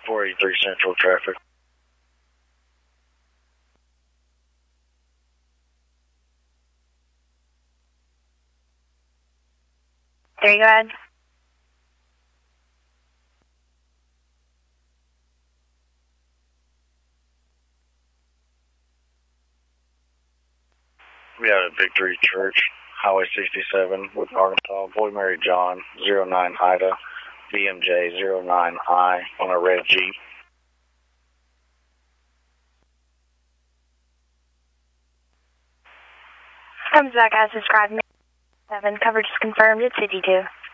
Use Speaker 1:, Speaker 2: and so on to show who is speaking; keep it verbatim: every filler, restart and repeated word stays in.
Speaker 1: four eighty-three Central traffic.
Speaker 2: There you go ahead.
Speaker 1: We have a Victory Church, Highway sixty-seven with Arkansas, Boy Mary John, zero nine Ida, B M J zero nine I on a red Jeep.
Speaker 2: Comes back as described. seven, coverage is confirmed at City two.